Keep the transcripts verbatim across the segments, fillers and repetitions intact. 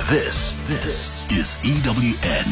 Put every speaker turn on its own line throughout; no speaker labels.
This, this is E W N.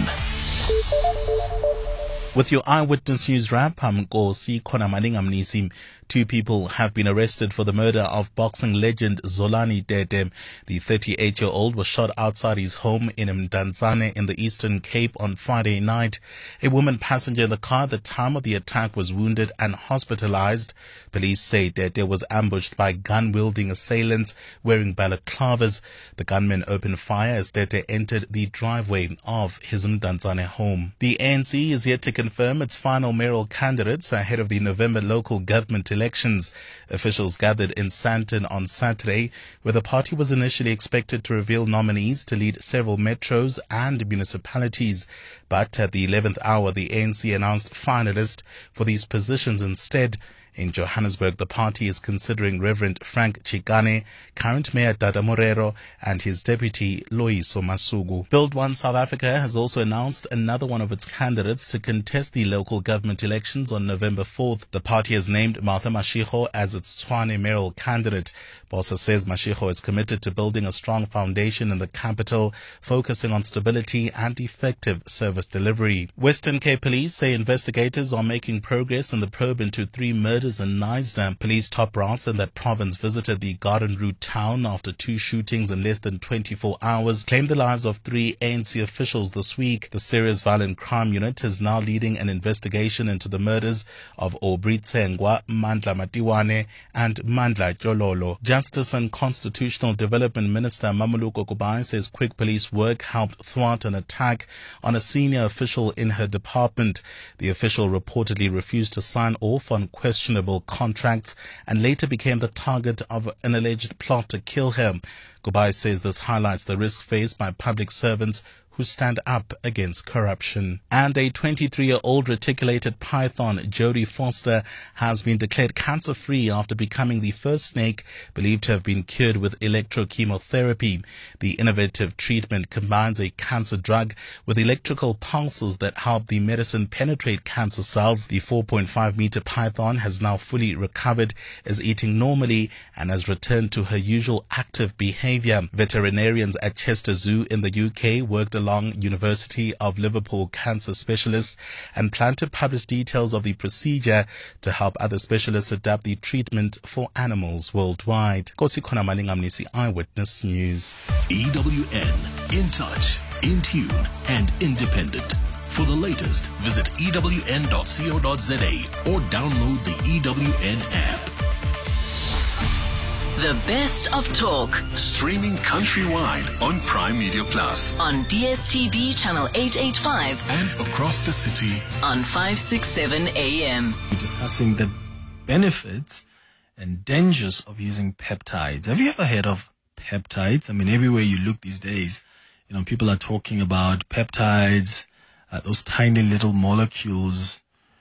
With your Eyewitness News wrap, I'm Nkosi Khonamalinga Mnisi. Two people have been arrested for the murder of boxing legend Zolani Dede. The thirty-eight-year-old was shot outside his home in Mdantsane in the Eastern Cape on Friday night. A woman passenger in the car at the time of the attack was wounded and hospitalized. Police say Dede was ambushed by gun-wielding assailants wearing balaclavas. The gunmen opened fire as Dede entered the driveway of his Mdantsane home. The A N C is yet to confirm its final mayoral candidates ahead of the November local government elections. Officials gathered in Sandton on Saturday, where the party was initially expected to reveal nominees to lead several metros and municipalities. But at the eleventh hour, the A N C announced finalists for these positions instead. In Johannesburg, the party is considering Reverend Frank Chikane, current Mayor Dada Morero, and his deputy Loyiso Masuku. Build One South Africa has also announced another one of its candidates to contest the local government elections on November fourth. The party has named Martha Mashego as its Tshwane mayoral candidate. Bossa says Mashego is committed to building a strong foundation in the capital, focusing on stability and effective service delivery. Western Cape Police say investigators are making progress in the probe into three murders in Knysna. Police top brass in that province visited the Garden Route town after two shootings in less than twenty-four hours claimed the lives of three A N C officials this week. The Serious Violent Crime Unit is now leading an investigation into the murders of Aubrey Tsengwa, Mandla Matiwane, and Mandla Jololo. Justice and Constitutional Development Minister Mamuluko Kubai says quick police work helped thwart an attack on a senior official in her department. The official reportedly refused to sign off on questionable contracts and later became the target of an alleged plot to kill her. Kubai says this highlights the risk faced by public servants who stand up against corruption. And a twenty-three-year-old reticulated python, Jodie Foster, has been declared cancer-free after becoming the first snake believed to have been cured with electrochemotherapy. The innovative treatment combines a cancer drug with electrical pulses that help the medicine penetrate cancer cells. The four point five meter python has now fully recovered, is eating normally, and has returned to her usual active behavior. Veterinarians at Chester Zoo in the U K worked along University of Liverpool cancer specialists and plan to publish details of the procedure to help other specialists adapt the treatment for animals worldwide. Nkosi Khonamalinga Mnisi, Eyewitness News.
E W N, in touch, in tune, and independent. For the latest, visit E W N dot co dot za or download the E W N app.
The best of talk.
Streaming countrywide on Prime Media Plus.
On D S T V channel eight eighty-five.
And across the city.
On five sixty-seven A M.
We're discussing the benefits and dangers of using peptides. Have you ever heard of peptides? I mean, everywhere you look these days, you know, people are talking about peptides, uh, those tiny little molecules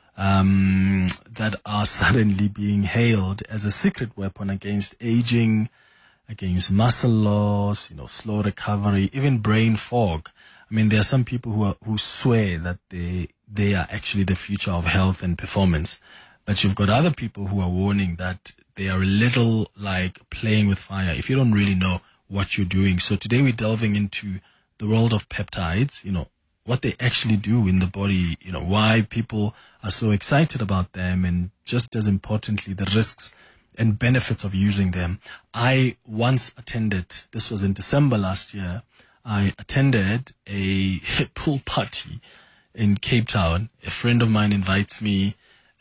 Um, that are suddenly being hailed as a secret weapon against aging, against muscle loss, you know, slow recovery, even brain fog. I mean, there are some people who are, who swear that they, they are actually the future of health and performance. But you've got other people who are warning that they are a little like playing with fire if you don't really know what you're doing. So today we're delving into the world of peptides, you know, what they actually do in the body, you know, why people are so excited about them, and just as importantly, the risks and benefits of using them. I once attended, this was in December last year, I attended a pool party in Cape Town. A friend of mine invites me,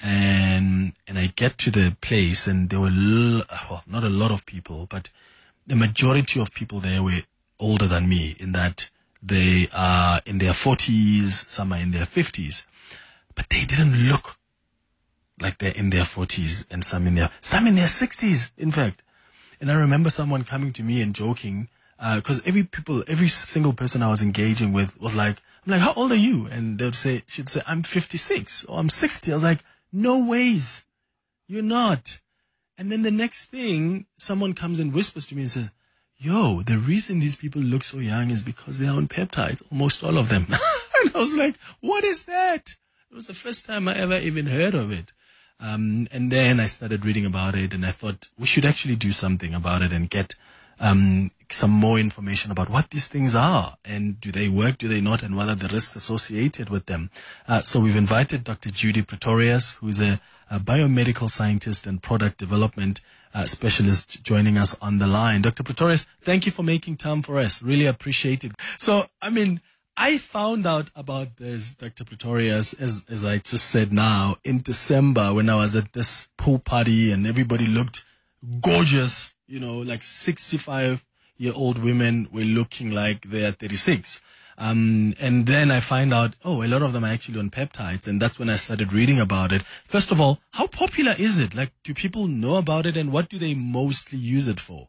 and and I get to the place, and there were, l- well, not a lot of people, but the majority of people there were older than me, in that they are in their forties, some are in their fifties, but they didn't look like they're in their forties, and some in their, some in their sixties, in fact. And I remember someone coming to me and joking, uh, cause every people, every single person I was engaging with was like, I'm like, how old are you? And they'd say, she'd say, I'm fifty-six or I'm sixty. I was like, no ways. You're not. And then the next thing, someone comes and whispers to me and says, yo, the reason these people look so young is because they're on peptides, almost all of them. And I was like, what is that? It was the first time I ever even heard of it. Um, and then I started reading about it, and I thought we should actually do something about it and get, um, some more information about what these things are and do they work, do they not, and what are the risks associated with them. Uh, so we've invited Doctor Judy Pretorius, who is a, a biomedical scientist and product development uh, specialist, joining us on the line. Doctor Pretorius, thank you for making time for us. Really appreciate it. So, I mean, I found out about this, Doctor Pretorius, as, as I just said now, in December when I was at this pool party and everybody looked gorgeous, you know, like sixty-five-year-old women were looking like they're thirty-six. Um, and then I find out, oh, a lot of them are actually on peptides. And that's when I started reading about it. First of all, how popular is it? Like, do people know about it and what do they mostly use it for?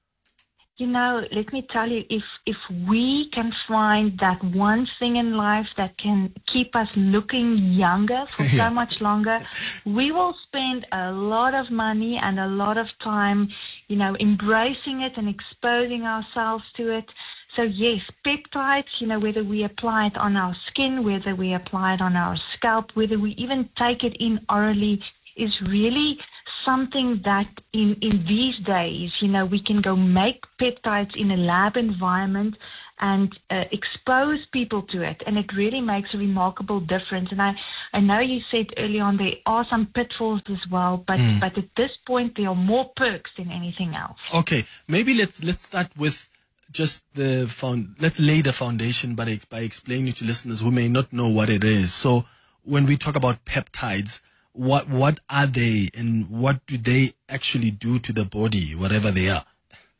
You know, let me tell you, if if we can find that one thing in life that can keep us looking younger for
Yeah.
so much longer, we will spend a lot of money and a lot of time, you know, embracing it and exposing ourselves to it. So yes, peptides, you know, whether we apply it on our skin, whether we apply it on our scalp, whether we even take it in orally, is really something that in, in these days, you know, we can go make peptides in a lab environment and uh, expose people to it. And it really makes a remarkable difference. And I, I know you said early on there are some pitfalls as well, but,
Mm.
but at this point there are more perks than anything else.
Okay, maybe let's let's start with just the found. Let's lay the foundation by by explaining to listeners who may not know what it is. So when we talk about peptides, what what are they and what do they actually do to the body, whatever they are?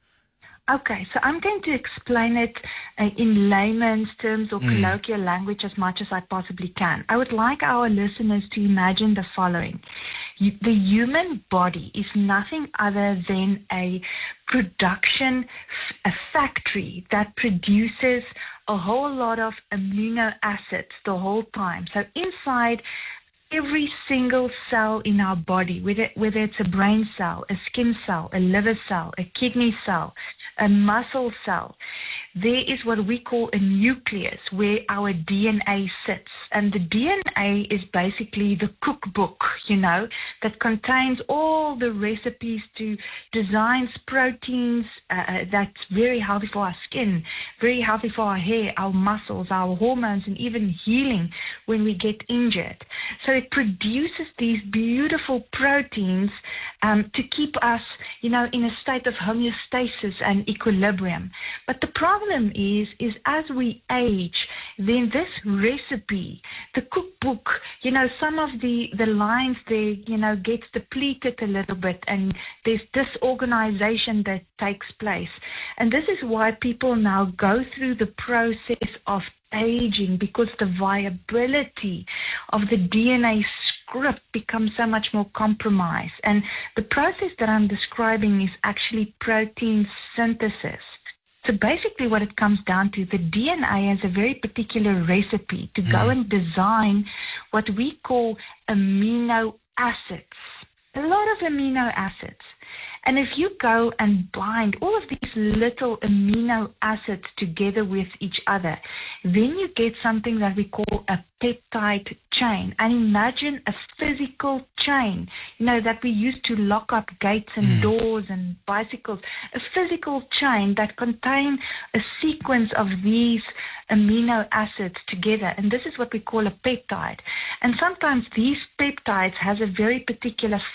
Okay, so I'm going to explain it uh, in layman's terms or colloquial language as much as I possibly can. I would like our listeners to imagine the following. You, the human body is nothing other than a production, a factory that produces a whole lot of amino acids the whole time. So inside every single cell in our body, whether, whether it's a brain cell, a skin cell, a liver cell, a kidney cell, a muscle cell, there is what we call a nucleus where our D N A sits. And the D N A is basically the cookbook, you know, that contains all the recipes to design proteins uh, that's very healthy for our skin, very healthy for our hair, our muscles, our hormones, and even healing when we get injured. So it produces these beautiful proteins um, to keep us, you know, in a state of homeostasis and equilibrium. But the problem is, is as we age, then this recipe, the cookbook, you know, some of the, the lines there, you know, gets depleted a little bit and there's disorganization that takes place. And this is why people now go through the process of aging, because the viability of the D N A script becomes so much more compromised. And the process that I'm describing is actually protein synthesis. So basically what it comes down to, the D N A has a very particular recipe to go and design what we call amino acids. A lot of amino acids. And if you go and bind all of these little amino acids together with each other, then you get something that we call a peptide chain. And imagine a physical chain, you know, that we use to lock up gates and mm. doors and bicycles. A physical chain that contains a sequence of these amino acids together. And this is what we call a peptide. And sometimes these peptides has a very particular